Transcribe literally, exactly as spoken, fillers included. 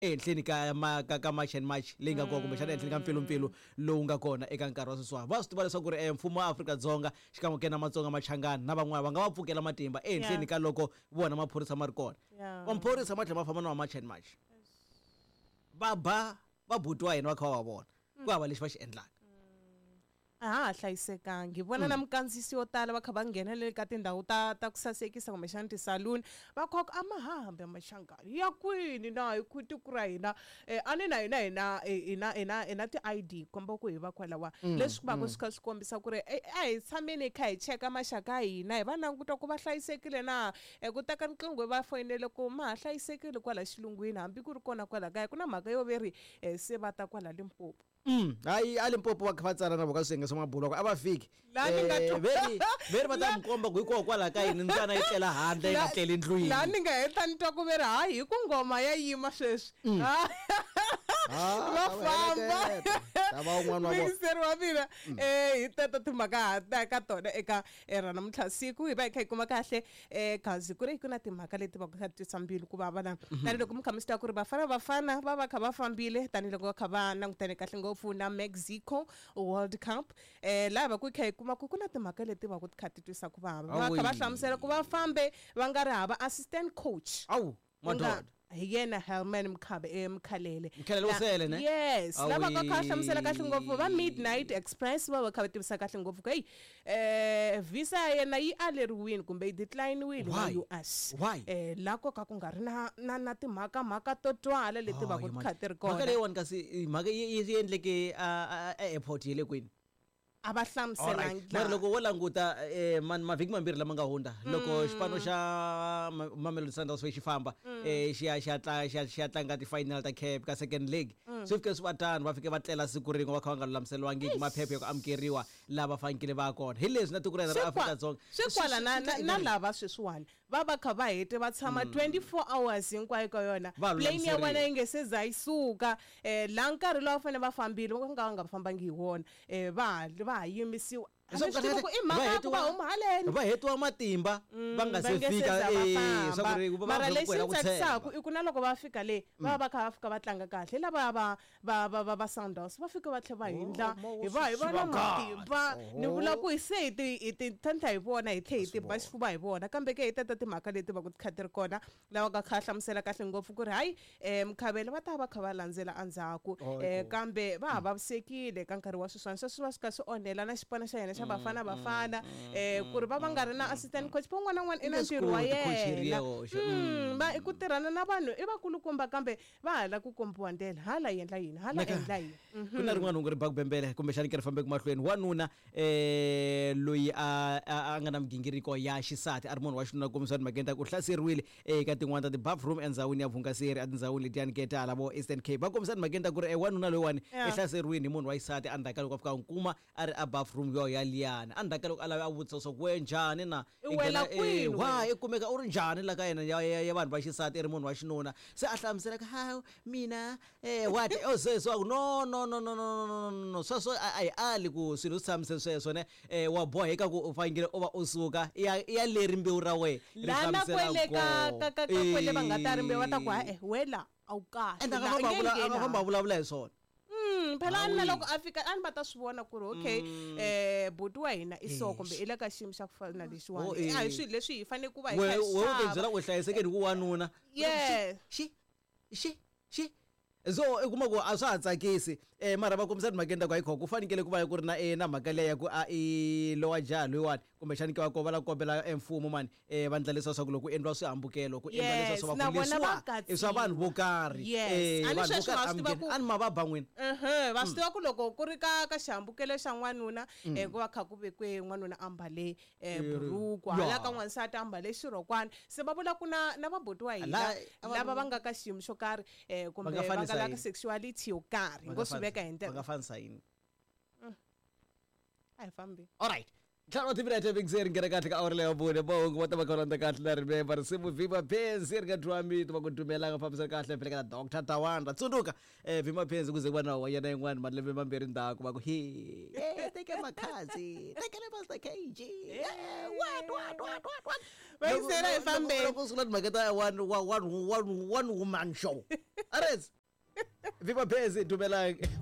ehenhleni ka ma ka March and March leyi nga kona kumbe xana ehenhleni ka mpfilumpfilu lowu nga kona eka nkarhi wa sweswiwa va swi tiva leswaku ri eh, mfumo wa Afrika-Dzonga xikan'we ke na Matsonga Machangani na van'wana va nga va pfukela matimba ehenhleni ka loko vona maphorisa ma ri kona maphorisa ma tlhela ma famba na wa March and March va ba va buti wa hina va kha va va vona ku hava lexi va xi endlaka aha hlayisekangi vona na mukandzisi yo tala va kha va nghenelele ka tindhawu ta ta ku sasekisa kumbe xana ti-saloon va kha ku amahambe Machangani ya kwini na hi ku tiku ra hina a ni na hina hina hina hina hina ti-I D komba ku hi va kwalawa leswi va ku swi kha swi kombisa ku ri a hi tshameni hi kha hi cheka maxaka ya hina hi va languta ku va hlayisekile na ku teka riqingho va foyinele ku ma ha hlayisekile kwala xilungwini hambi ku ri kona kwala kaya ku na mhaka yo veri se va ta kwala Limpopo Mm, hayi alimpopo wa khatsana na boka swenge somabhulo kwa abafiki eh veri veri va ta mkomba ku iko kwala ka yini ntsana yi tlela handle nga tleli ndlwini la ni nga heta ni twa ku veri hayi ku ngoma ya yima sweswi va famba tava un'wana wa minister wa mina eh hi tata timhaka ta ka tona eka era namuntlha siku hi va hi kha hi kuma kahle eh kazi ku ri ku na timhaka leti va ku kha tisambili ku va vana tani loko mi kha mi swi tiva ku ri vafana vafana va va kha va fambile tani loko va kha va langutane kahle ngopfu na Mexico World Cup eh lava ku kha hi kuma ku ku na timhaka leti va ku ti kha ti twisa ku vava va kha va hlamusela ku va fambe va nga ri hava assistant coach awu madod yena Herman Mkhabe Mkhalele Mkhalele usele ne yes lava ka kha hlamusela kahle ngopfu va Midnight Express va va kha va tivisa kahle ngopfu hey eh visa yena yi aleriwini kumbe yi decline wile na U S eh lako ka ku nga ri na na timhaka mhaka to twala leti va ku kha ti ri kona mhaka leyi wona kasi mhaka yi endleke a airport yele kwini aba hlamuselangi mara loko wo languta eh mavhiki mambirhi lama nga hundza loko xipano xa Mamelodi Sundowns xi famba eh xi ya xi ya xi ya tlanga ti final ta cap ka second leg swi fike swi vatani va fike va tlela siku rin'we va kha va nga lulamuseliwangi maphepha yo amukeriwa lava fanekele va kona hi leswi na tiko ra Afrika-Dzonga swi kwala na na lava sweswiwani va va kha va hete va tshama twenty-four hours hinkwayo ka yona plane ya wena yi nge se za yi suka eh la nkarhi lowu fanele va fambile va nga nga fambangi hi wona eh va va yimisiwa va hetiwa matimba va nga se fika eh swa ku ri va mara lexi tsakisaku i ku na loko va fika le va va kha va fika va tlanga kahle lava va va va va Sundowns va fika va tlhe va hindla hi va hi va na matimba ni vula ku hi se hi ti thanta hi vona hi tlhe hi ti ba xifuva hi vona kambe ke hi tata timhaka leti va ku tikhatiri kona lava ka kha hlamusela kahle ngopfu ku ri hayi eh Mkhabelo va ta va kha va landzela andzhaku eh kambe va vavisekile ka nkarhi wa sweswiwani sweswi va swi ka swi onhela na xipano xa hina bafana bafana eh ku ri va va nga ri na assistant coach pa n'wana n'wana i na ntirho wa yena va i ku tirhana na vanhu i vakulukumba kambe va hala ku kombiwa ndlela hala yendla yini hala endla yini ku na rin'wana hungu ri baku bembele kumbe xani ke ri fambe mahlweni wanuna eh loyi a nga na migingiriko ya xisati a ri munhu wa xinuna komisani Magenta ku hlaseriwile eka tin'wana ta ti-bathroom endzhawini ya Vungaseri a tindzhawini letiyani ke tala vo Eastern Cape va komisani Magenta ku ri wanuna loyiwani i hlaseriwile hi munhu wa xisati a ndzhaku ka loko a fika nkuma a ri a bathroom yo ya liyana andaka loko alavi a vutisa swo ku njhani na eh wa i kumeka u ri njhani la ka yena ya vanhu va xisati i ri munhu wa xinuna se a hlamusela ka ha mina eh what oh so so no no no no no no so so ai ali ku swilo swi tshamisile sweswo ne eh wa boheka ku u fanele u va u suka ya ya leri mbewu ra we lana kwele ka ka ka kwele va nga ta rimbewu ta ku ha eh wela a u kahle anga famba vulavula hi swona phela na loko afika ani va ta swi vona ku ri okay eh buti wa hina i so kumbe i le ka xiyimo xa ku fana na lexiwani a hi swilo leswi hi fanele ku va hi we we u byela ku hlayisekeni ku wanuna yeah xi xi xi so ekuma ku a swa ha tsakisi eh mara va komisani Magenta ku ayikho ku fanekele ku va ku ri na eh na mhaka leya ku a i lowa jaha loyiwani kumbe xani ke va ko va la kombela emfumo mani eh va ndla leswa swa ku loko endliwa swihambukelo ku endla leswa swa va ku leswa i swa vanhu vo karhi eh vanhu vo karhi ani mavabha n'wina eh va swi tiva ku loko ku ri ka ka xihambukelo xa n'wanuna eh ku va kha ku vekwe n'wanuna ambale eh buruku hala ka n'wansati ambale xirhokwani se va vula ku na na vaboti wa hina lava va nga ka xiyimo xo karhi eh kumbe la ka sexuality yo karhi ngo swi veka hi ndlela nga fanisa yini ai fambi all right Tlhano ti minute bingser ngere kahle ka hour leyo bune bonke what abakhona kahle na remember simu Vima Phensi ri ka twami to bakudumelanga fambisa kahle phela ka Doctor Tawanda tsunduka eh Vima Phensi kuze kuba nawo yena yin'wana maleve mambiri ndhaku baku he eh teke makhazi teke le master K G what what what what what Bayisela ifambeni. Loko sula maketa one one one one woman show ares Vima Phensi dumelang